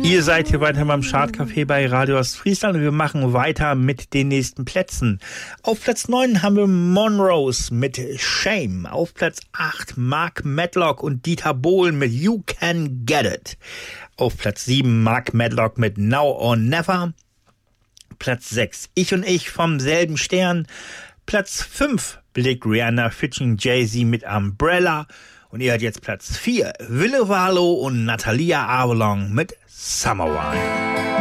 Ihr seid hier weiter beim Chartcafé bei Radio Ostfriesland und wir machen weiter mit den nächsten Plätzen. Auf Platz 9 haben wir Monrose mit Shame. Auf Platz 8 Mark Medlock und Dieter Bohlen mit You Can Get It. Auf Platz 7 Mark Medlock mit Now or Never. Platz 6 Ich und Ich vom selben Stern. Platz 5 Blake Rihanna featuring Jay-Z mit Umbrella. Und ihr hört jetzt Platz 4 Ville Valo und Natalia Avalon mit Summer Wine.